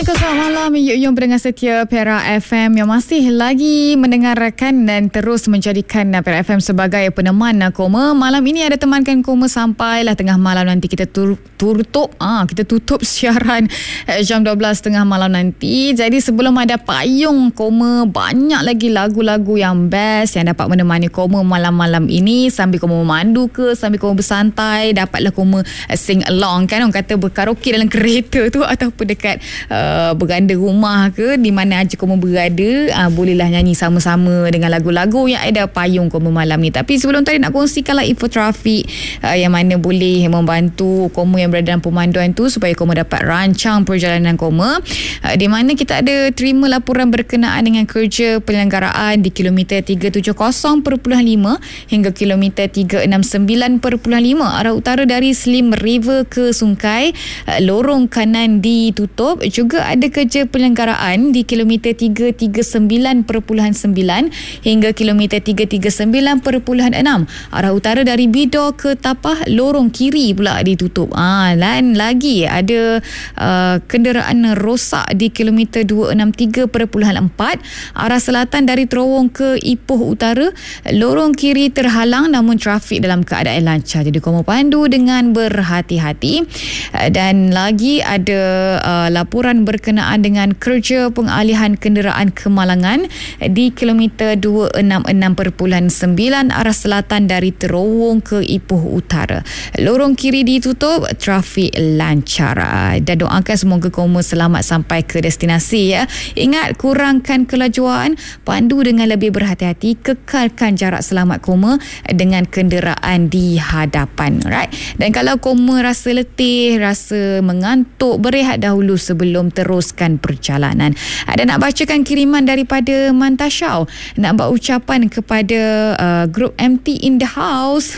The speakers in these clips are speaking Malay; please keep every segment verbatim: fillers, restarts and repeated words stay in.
Selamat malam, Yuk Yung pendengar setia Perak F M yang masih lagi mendengarkan dan terus menjadikan Perak F M sebagai peneman Koma. Malam ini ada temankan Koma sampailah tengah malam nanti kita tur- tutup ah kita tutup siaran jam dua belas tengah malam nanti. Jadi sebelum ada payung Koma, banyak lagi lagu-lagu yang best yang dapat menemani Koma malam-malam ini sambil Koma memandu ke, sambil Koma bersantai, dapatlah Koma sing along kan, orang kata berkaraoke dalam kereta tu ataupun dekat uh, Uh, berganda rumah ke, di mana aja kamu berada, uh, bolehlah nyanyi sama-sama dengan lagu-lagu yang ada payung kamu malam ni. Tapi sebelum tadi nak kongsikanlah info trafik uh, yang mana boleh membantu kamu yang berada dalam pemanduan tu supaya kamu dapat rancang perjalanan kamu, uh, di mana kita ada terima laporan berkenaan dengan kerja penyelenggaraan di kilometer tiga tujuh kosong perpuluhan lima hingga kilometer tiga enam sembilan perpuluhan lima arah utara dari Slim River ke Sungai. uh, lorong kanan ditutup. Juga ada kerja penyelenggaraan di kilometer tiga tiga sembilan perpuluhan sembilan hingga kilometer tiga tiga sembilan perpuluhan enam arah utara dari Bidor ke Tapah. Lorong kiri pula ditutup. Ah, dan lagi ada uh, kenderaan rosak di kilometer dua enam tiga perpuluhan empat arah selatan dari Terowong ke Ipoh Utara. Lorong kiri terhalang namun trafik dalam keadaan lancar. Jadi kamu pandu dengan berhati-hati. Uh, dan lagi ada uh, laporan berkenaan dengan kerja pengalihan kenderaan kemalangan di kilometer dua enam enam perpuluhan sembilan arah selatan dari Terowong ke Ipoh Utara. Lorong kiri ditutup, trafik lancar. Dan doakan semoga kamu selamat sampai ke destinasi ya. Ingat, kurangkan kelajuan, pandu dengan lebih berhati-hati, kekalkan jarak selamat kamu dengan kenderaan di hadapan. Right? Dan kalau kamu rasa letih, rasa mengantuk, berehat dahulu sebelum teruskan perjalanan. Ada nak bacakan kiriman daripada Mantashaw, nak buat ucapan kepada uh, grup M T in the house.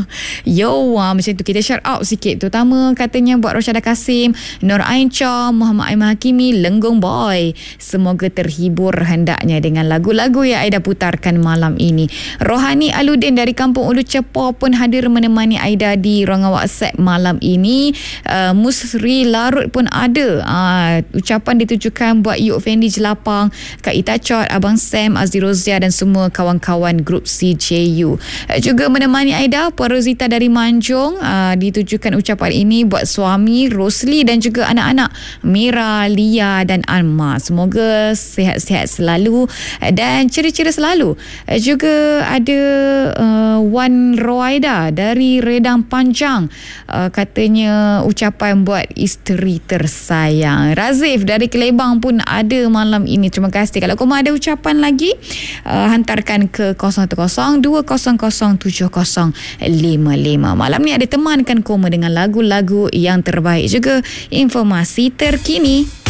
Yo, uh, macam tu kita shout out sikit, terutama katanya buat Rosyada Kasim, Nur Ain Cha, Muhammad Aiman Hakimi, Lenggong Boy. Semoga terhibur hendaknya dengan lagu-lagu yang Aida putarkan malam ini. Rohani Aludin dari Kampung Ulu Cepo pun hadir menemani Aida di ruangan WhatsApp malam ini. Uh, Musri Larut pun ada. Uh, ucapan ditujukan buat Yuk Fendi Jelapang, Kak Ita Chot, Abang Sam, Azri Rozia dan semua kawan-kawan grup C J U. Uh, juga menemani Aida, Puan Rosita dari Manjung. Uh, ditujukan ucapan ini buat suami Rosli dan juga anak-anak Mira, Lia dan Alma. Semoga sihat-sihat selalu uh, dan ceria-ceria selalu. Uh, juga ada uh, Wan Roaida dari Redang Panjang. Uh, katanya ucapan buat isteri tersayang. Razif dari Kelebang pun ada malam ini. Terima kasih. Kalau kamu ada ucapan lagi, uh, hantarkan ke kosong satu kosong dua kosong kosong tujuh kosong lima lima. Malam ni ada temankan kamu dengan lagu-lagu yang terbaik, juga informasi terkini.